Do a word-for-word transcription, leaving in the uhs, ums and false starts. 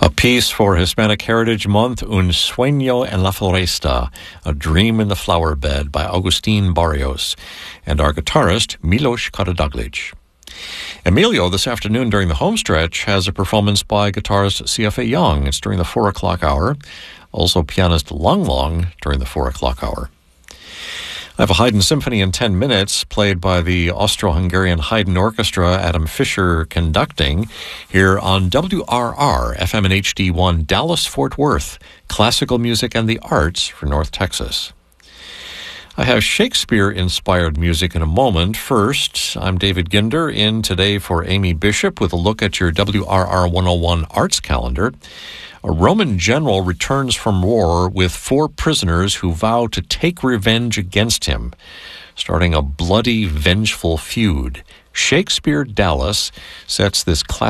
A piece for Hispanic Heritage Month, Un Sueño en la Floresta, A Dream in the Flower Bed by Agustin Barrios, and our guitarist, Milos Karadaglic. Emilio, this afternoon during the homestretch, has a performance by guitarist C F A Young. It's during the four o'clock hour. Also pianist Long Long during the four o'clock hour. I have a Haydn Symphony in ten minutes, played by the Austro-Hungarian Haydn Orchestra, Adam Fisher conducting, here on W R R, F M and H D one, Dallas-Fort Worth, classical music and the arts for North Texas. I have Shakespeare-inspired music in a moment. First, I'm David Ginder, in today for Amy Bishop with a look at your W R R one oh one arts calendar. A Roman general returns from war with four prisoners who vow to take revenge against him, starting a bloody, vengeful feud. Shakespeare Dallas sets this classic